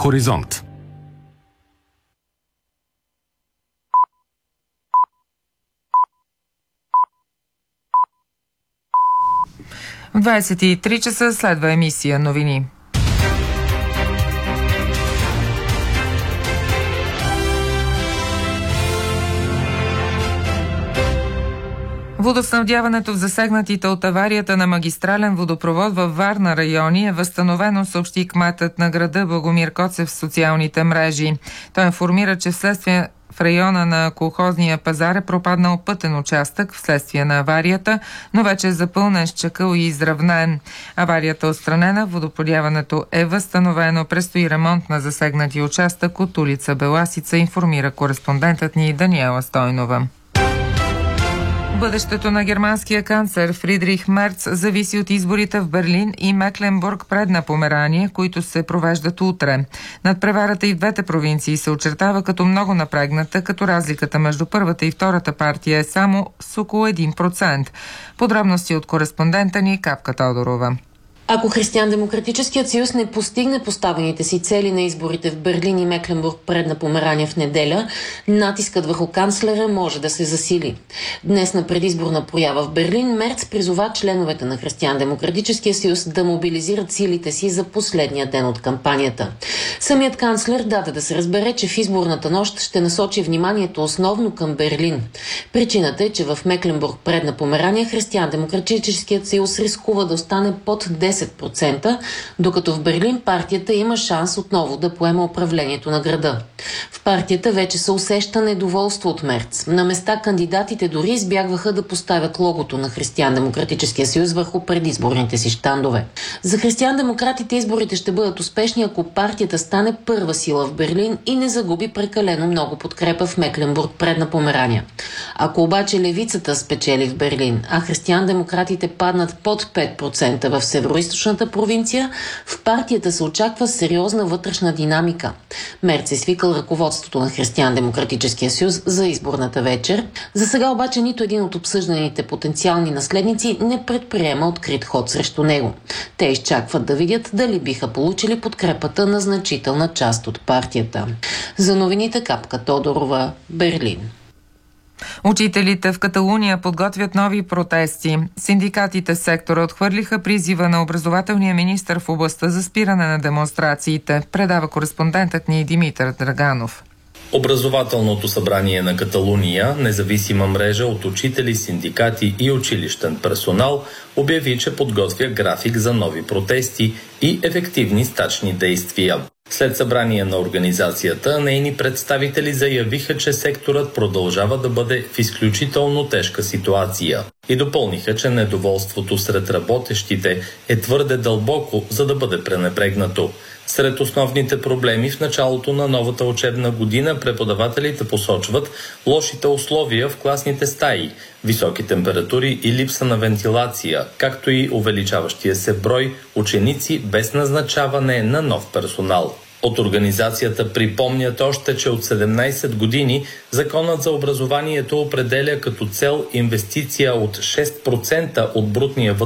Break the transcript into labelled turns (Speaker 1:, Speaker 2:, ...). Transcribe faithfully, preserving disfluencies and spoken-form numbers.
Speaker 1: Хоризонт. В двадесет и три часа следва емисия новини. Водоснабдяването в засегнатите от аварията на магистрален водопровод във Варна райони е възстановено, съобщи кметът на града Благомир Коцев в социалните мрежи. Той информира, че вследствие в района на колхозния пазар е пропаднал пътен участък вследствие на аварията, но вече е запълнен с чакъл и изравнен. Аварията е отстранена, водоподаването е възстановено, предстои ремонт на засегнати участък от улица Беласица, информира кореспондентът ни Даниела Стойнова. Бъдещето на германския канцлер Фридрих Мерц зависи от изборите в Берлин и Мекленбург, Предна Померания, които се провеждат утре. Надпреварата и в двете провинции се очертава като много напрегната, като разликата между първата и втората партия е само с около един процент. Подробности от кореспондента ни Капка Тодорова.
Speaker 2: Ако Християн-демократическият съюз не постигне поставените си цели на изборите в Берлин и Мекленбург, Предна Померания в неделя, натискът върху канцлера може да се засили. Днес на предизборна проява в Берлин Мерц призова членовете на Християн-демократическия съюз да мобилизират силите си за последния ден от кампанията. Самият канцлер даде да се разбере, че в изборната нощ ще насочи вниманието основно към Берлин. Причината е, че в Мекленбург, Предна Померания Християн-демократическият съюз рискува да остане под десет процента, докато в Берлин партията има шанс отново да поема управлението на града. В партията вече се усеща недоволство от Мерц. На места кандидатите дори избягваха да поставят логото на Християн-демократическия съюз върху предизборните си щандове. За християн-демократите изборите ще бъдат успешни, ако партията стане първа сила в Берлин и не загуби прекалено много подкрепа в Мекленбург, Предна Померания. Ако обаче левицата спечели в Берлин, а християн-демократите паднат под пет процента в североизточната провинция, в партията се очаква сериозна вътрешна динамика. Мерц е свикал ръководството на Християн-демократическия съюз за изборната вечер. За сега обаче нито един от обсъжданите потенциални наследници не предприема открит ход срещу него. Те изчакват да видят дали биха получили подкрепата на значителна част от партията. За новините Капка Тодорова, Берлин.
Speaker 1: Учителите в Каталуния подготвят нови протести. Синдикатите в сектора отхвърлиха призива на образователния министър в областта за спиране на демонстрациите, предава кореспондентът ни Димитър Драганов.
Speaker 3: Образователното събрание на Каталуния, независима мрежа от учители, синдикати и училищен персонал, обяви, че подготвя график за нови протести и ефективни стачни действия. След събрание на организацията, нейни представители заявиха, че секторът продължава да бъде в изключително тежка ситуация и допълниха, че недоволството сред работещите е твърде дълбоко, за да бъде пренебрегнато. Сред основните проблеми в началото на новата учебна година преподавателите посочват лошите условия в класните стаи, високи температури и липса на вентилация, както и увеличаващия се брой ученици без назначаване на нов персонал. От организацията припомнят още, че от седемнайсет години Законът за образованието определя като цел инвестиция от шест процента от брутния вътрешен